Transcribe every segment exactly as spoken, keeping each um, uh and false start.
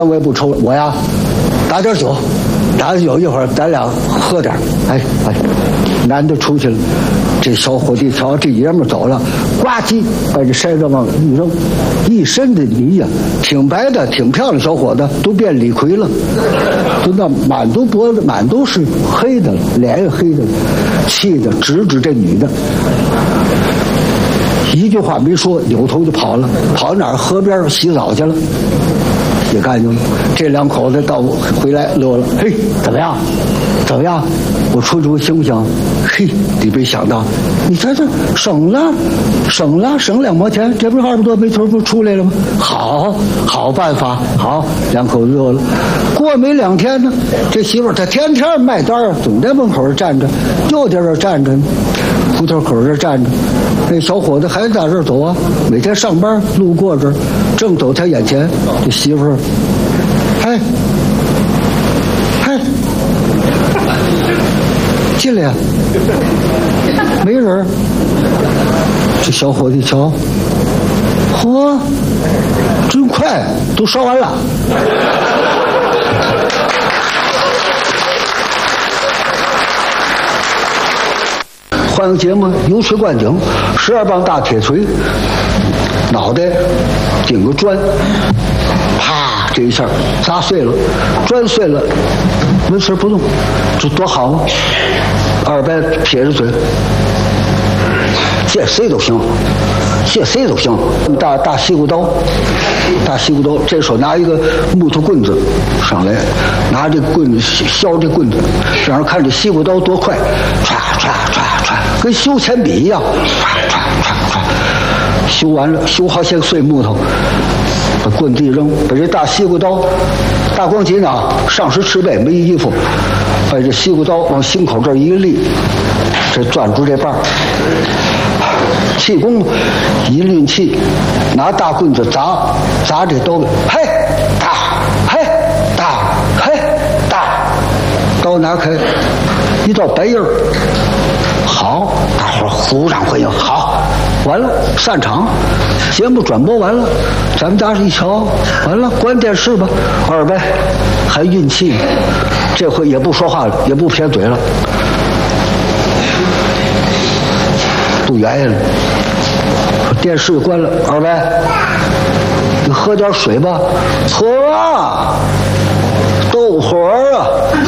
我也不抽了，我呀，打点酒，打点酒，一会儿咱俩喝点。哎哎，男的出去了，这小伙计瞧这爷们走了，呱唧把这筛子往一扔，一身的泥呀，挺白的，挺漂亮，小伙子都变李逵了，就那满都脖子满都是黑的了，脸也黑的了，气的直指这女的。一句话没说，扭头就跑了，跑哪儿？河边洗澡去了。也干净了。这两口子到回来乐了，嘿，怎么样？怎么样？我出出行不行？嘿，你没想到，你猜这省了，省了，省两毛钱，这不是二百多没头不出来了吗？好，好办法，好，两口子乐了。过没两天呢，这媳妇儿她天天卖单啊，总在门口站着，就在这儿站着呢，胡同口这站着。那小伙子还在这儿走啊，每天上班路过这儿，正走他眼前，这媳妇儿，哎，哎，进来呀，没人。这小伙子一瞧，嚯，真快，都烧完了。欢迎节目油水观景，十二磅大铁锤，脑袋顶个砖，啪，这一下砸碎了，砖碎了，纹丝不动，这多好啊！二伯撇着嘴，借谁都行，借谁都行。大大西瓜刀，大西瓜刀，这手拿一个木头棍子上来，拿这棍子削这棍子，让人看这西瓜刀多快，唰唰唰唰，跟修铅笔一样，唰唰唰唰，修完了，修好些碎木头，把棍子一扔，把这大西瓜刀，大光脊呢，上身赤背没衣服，把这西瓜刀往心口这儿一立，这攥住这把儿。气功一抡气，拿大棍子砸砸这刀，嘿大嘿大嘿大，刀拿开，一道白印儿，好，大伙儿鼓掌欢迎，好，完了散场，节目转播完了，咱们家一瞧，完了关电视吧，二伯还运气，这回也不说话了，也不撇嘴了。不原因了，电视关了，二伯，你喝点水吧，喝啊，斗火啊，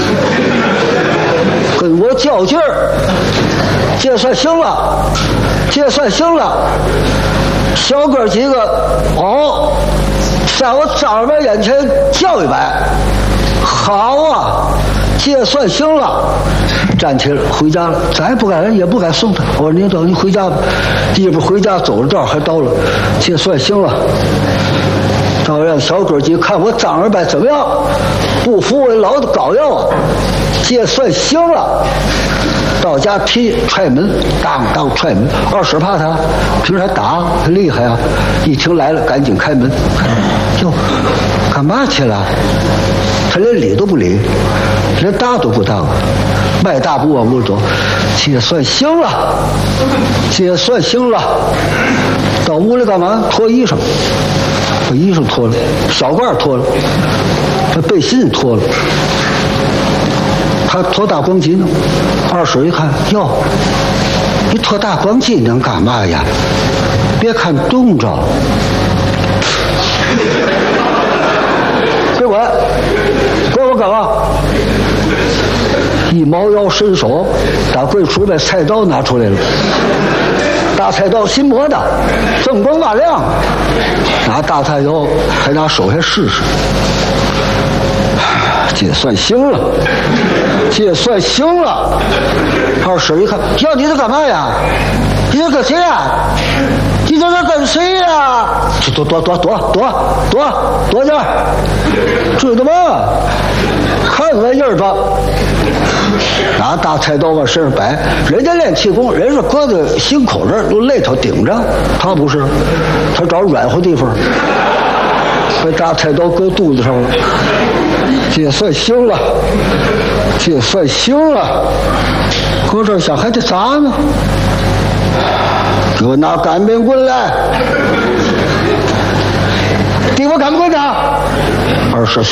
跟我较劲儿，这算行了，这算行了，小哥几个哦，在我张二伯眼前叫一百，好啊，这算行了。站起来回家了，咱也不敢也不敢送他。我说您走，您回家吧。一边回家走着道还到了，这算行了。到让小哥几看我张二伯怎么样，不服我老子膏药啊，这算行了。到家踢踹门，当当踹门，二婶怕他，平时还打他厉害啊。一听来了，赶紧开门。哟，干嘛去了？他连理都不理，连搭都不搭，迈大步往屋里走。这算行了，这算行了。到屋里干嘛？脱衣裳，把衣裳脱了，小褂脱了，把背心脱了。他脱大光巾呢。二婶一看，哟，你脱大光巾能干嘛呀？别看冻着。别管，管我干嘛？一猫腰伸手，打柜橱把菜刀拿出来了，大菜刀新磨的，锃光瓦亮。拿大菜刀，还拿手还试试，这算行了，这算行了。二婶一看，要你这干嘛呀？你这跟谁呀？你这是跟谁呀？躲躲躲躲躲躲躲点，知道吗？看玩意儿吧。拿大菜刀往身上摆，人家练气功，人是搁在心口这儿，用肋头顶着，他不是，他找软和地方，把大菜刀搁肚子上了，这算行了，这算行了。搁这儿想还得砸呢，给我拿擀面棍来。 弟我看不惯他。二师